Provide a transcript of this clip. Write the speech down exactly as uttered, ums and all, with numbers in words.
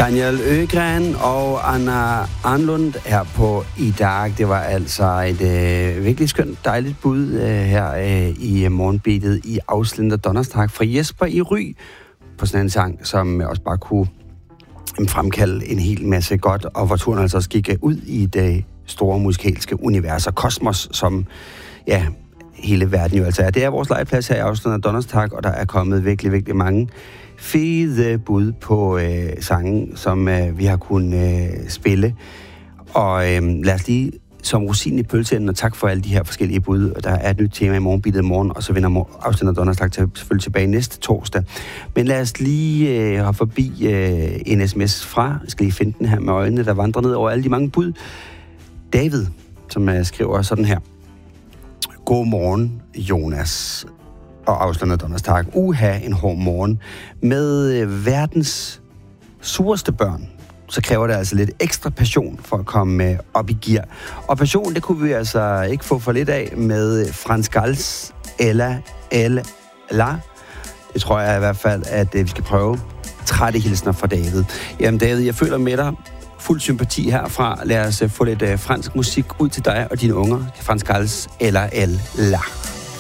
Daniel Øgren og Anna Arnlund her på I dag. Det var altså et øh, virkelig skønt, dejligt bud øh, her øh, i morgenbeatet i Afslender Donnerstag fra Jesper i Ry på sådan en sang, som også bare kunne øh, fremkalde en hel masse godt, og hvor turen altså også gik ud i det store musikalske univers og kosmos, som ja, hele verden jo altså er. Det er vores legeplads her i Afslender Donnerstag, og der er kommet virkelig, virkelig mange fede bud på øh, sange, som øh, vi har kunnet øh, spille. Og øh, lad os lige som rosin i pølseenden, og tak for alle de her forskellige bud. Der er et nyt tema i morgenbidet i morgen, og så vender Afslender Donnerstag til, selvfølgelig tilbage næste torsdag. Men lad os lige øh, hoppe forbi øh, en sms fra, jeg skal lige finde den her med øjnene, der vandrer ned over alle de mange bud. David, som øh, skriver sådan her. God morgen, Jonas og Afslender Donnerstag. Uha, en hård morgen. Med øh, verdens sureste børn, så kræver det altså lidt ekstra passion for at komme øh, op i gear. Og passion, det kunne vi altså ikke få for lidt af med Frans Gals Ella Ella La. Det tror jeg i hvert fald, at øh, vi skal prøve. Trætte hilsner fra David. Jamen David, jeg føler med dig. Fuld sympati herfra. Lad os øh, få lidt øh, fransk musik ud til dig og dine unger. Frans Gals Ella Ella La.